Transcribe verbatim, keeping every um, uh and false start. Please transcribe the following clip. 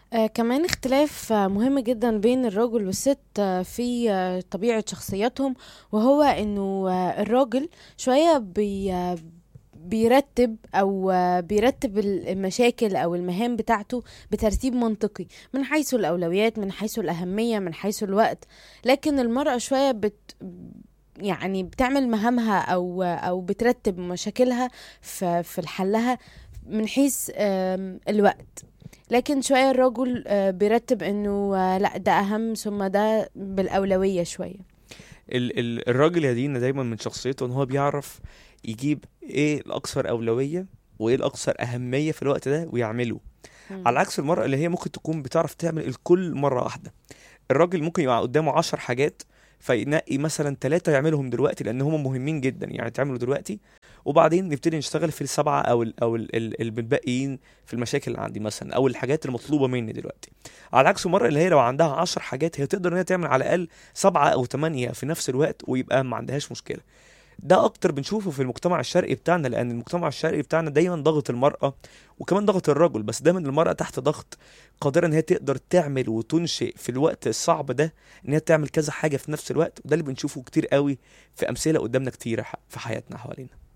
آه كمان اختلاف آه مهم جدا بين الرجل والست آه في آه طبيعة شخصياتهم. وهو انه آه الراجل شوية بي آه بيرتب او آه بيرتب المشاكل او المهام بتاعته بترتيب منطقي، من حيث الاولويات، من حيث الاهمية، من حيث الوقت. لكن المرأة شوية بت يعني بتعمل مهامها او او بترتب مشاكلها في في حلها من حيث آم، الوقت. لكن شوية الرجل آه، بيرتب انه آه، لا ده اهم، ثم ده بالأولوية شوية. ال ال الراجل يا دينا دايما من شخصيته ان هو بيعرف يجيب ايه الاكثر اولويه وايه الاكثر اهميه في الوقت ده ويعمله، على مم. عكس المرأة اللي هي ممكن تكون بتعرف تعمل الكل مرة واحدة. الراجل ممكن يبقى قدامه عشر حاجات، فينقي مثلا ثلاثة يعملهم دلوقتي لأن هم مهمين جدا يعني يتعملوا دلوقتي، وبعدين نبتدي نشتغل في السبعة أو ال أو ال ال- الباقيين في المشاكل اللي عندي مثلا أو الحاجات المطلوبة مني دلوقتي. على عكس المرأة اللي هي لو عندها عشر حاجات هي تقدر إن هي تعمل على الأقل سبعة أو ثمانية في نفس الوقت ويبقى ما عندهاش مشكلة. ده اكتر بنشوفه في المجتمع الشرقي بتاعنا، لان المجتمع الشرقي بتاعنا دايما ضغط المرأة وكمان ضغط الرجل، بس دايما المرأة تحت ضغط، قادرة ان هي تقدر تعمل وتنشئ في الوقت الصعب ده، ان هي تعمل كذا حاجة في نفس الوقت. وده اللي بنشوفه كتير قوي في امثلة قدامنا كتيرة ح- في حياتنا حوالينا.